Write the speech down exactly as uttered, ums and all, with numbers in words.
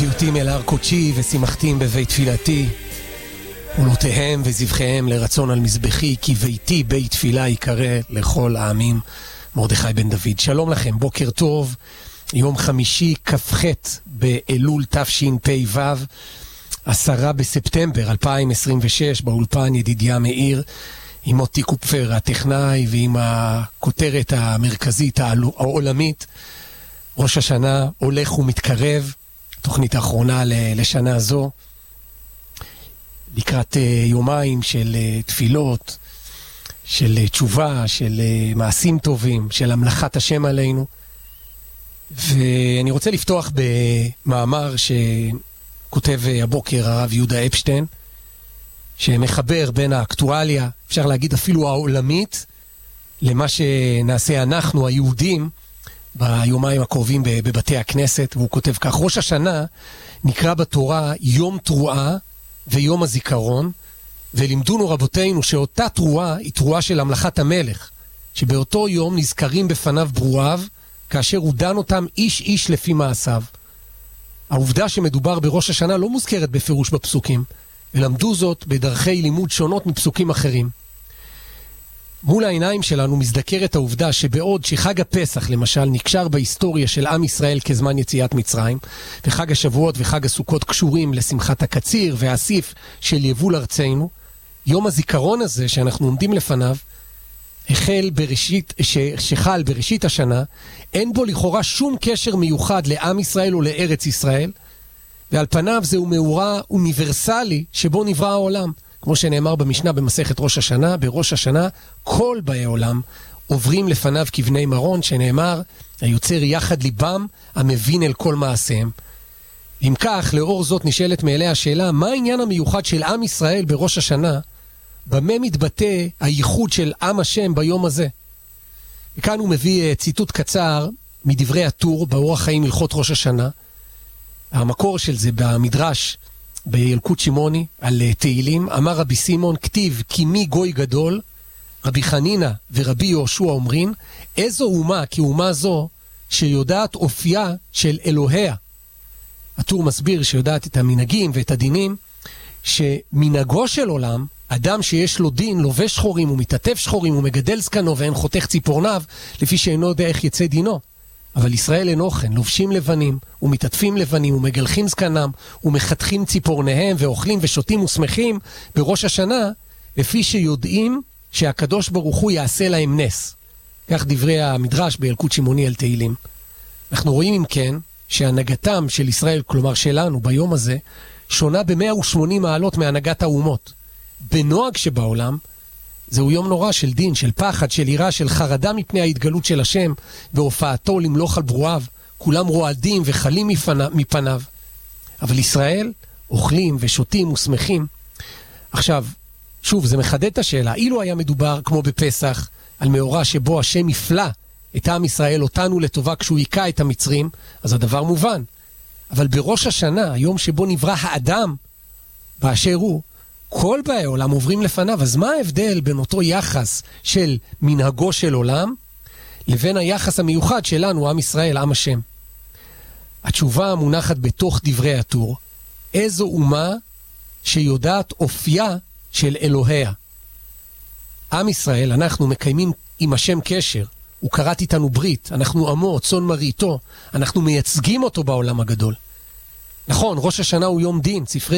הביאותים אל הר קודשי ושימחתים בבית תפילתי, עולותיהם וזבחיהם לרצון על מזבחי, כי ביתי בית תפילה יקרא לכל העמים. מרדכי בן דוד. שלום לכם, בוקר טוב, יום חמישי כ"ח באלול תשפ"ו, עשרה בספטמבר אלפיים עשרים ושש, באולפן ידידיה מאיר, עם מוטי קופפר הטכנאי ועם הכותרת המרכזית העולמית, ראש השנה הולך ומתקרב, תוכנית האחרונה לשנה זו, לקראת יומיים של תפילות, של תשובה, של מעשים טובים, של המלאכת השם עלינו. ואני רוצה לפתוח במאמר שכותב הבוקר הרב יהודה אפשטיין, שמחבר בין האקטואליה, אפשר להגיד אפילו העולמית, למה שנעשה אנחנו היהודים ביומיים הקרובים בבתי הכנסת. והוא כותב כך: ראש השנה נקרא בתורה יום תרועה ויום הזיכרון, ולימדונו רבותינו שאותה תרועה היא תרועה של המלאכת המלך, שבאותו יום נזכרים בפניו ברואיו, כאשר הוא דן אותם איש איש לפי מעשיו. העובדה שמדובר בראש השנה לא מוזכרת בפירוש בפסוקים, ולמדו זאת בדרכי לימוד שונות מפסוקים אחרים. מול העיניים שלנו מזדקרת העובדה שבעוד שחג הפסח למשל נקשר בהיסטוריה של עם ישראל כזמן יציאת מצרים, וחג השבועות וחג הסוכות קשורים לשמחת הקציר והאסיף של יבול ארצנו, יום הזיכרון הזה שאנחנו עומדים לפניו, החל בראשית, ש, שחל בראשית השנה, אין בו לכאורה שום קשר מיוחד לעם ישראל או לארץ ישראל, ועל פניו זהו מאורע אוניברסלי שבו נברא העולם. כמו שנאמר במשנה במסכת ראש השנה, בראש השנה כל באי עולם עוברים לפניו כבני מרון, שנאמר היוצר יחד ליבם המבין אל כל מעשיהם. אם כך, לאור זאת נשאלת מאליה השאלה, מה העניין המיוחד של עם ישראל בראש השנה? במה מתבטא הייחוד של עם השם ביום הזה? וכאן הוא מביא ציטוט קצר מדברי הטור באורח חיים הלכות ראש השנה. המקור של זה במדרש בילקוט שמעוני על תהילים. אמר רבי סימון, כתיב כי מי גוי גדול, רבי חנינה ורבי יהושע אומרים, איזו אומה כי אומה זו שיודעת אופייה של אלוהיה. הטור מסביר שיודעת את המנהגים ואת הדינים, שמנהגו של עולם, אדם שיש לו דין לובש שחורים ומתעטף שחורים ומגדל זקנו ואין חותך ציפורניו, לפי שאינו יודע איך יצא דינו. אבל ישראל אין אוכן, לובשים לבנים ומתעטפים לבנים ומגלחים זקנם ומחתכים ציפורניהם ואוכלים ושותים ושמחים בראש השנה, לפי שיודעים שהקדוש ברוך הוא יעשה להם נס. כך דברי המדרש בילקוט שמעוני על תהילים. אנחנו רואים אם כן שהנהגתם של ישראל, כלומר שלנו ביום הזה, שונה ב-מאה ושמונים מעלות מהנהגת האומות. בנוהג שבעולם זהו יום נורא של דין, של פחד, של יראה, של חרדה מפני ההתגלות של השם והופעתו למלוך על ברואיו. כולם רועדים וחלים מפניו. אבל ישראל אוכלים ושותים ושמחים. עכשיו, שוב, זה מחדד את השאלה. אילו היה מדובר כמו בפסח על מאורע שבו השם יפלא את עם ישראל אותנו לטובה כשהוא יקע את המצרים, אז הדבר מובן. אבל בראש השנה, היום שבו נברא האדם באשר הוא, כל באי עולם עוברים לפניו. אז מה ההבדל בין אותו יחס של מנהגו של עולם לבין היחס המיוחד שלנו, עם ישראל, עם השם? התשובה המונחת בתוך דברי הטור, איזו אומה שיודעת אופייה של אלוהיה. עם ישראל, אנחנו מקיימים עם השם קשר, הוא קראת איתנו ברית, אנחנו עמו, צאן מרעיתו, אנחנו מייצגים אותו בעולם הגדול. נכון, ראש השנה הוא יום דין, ספרי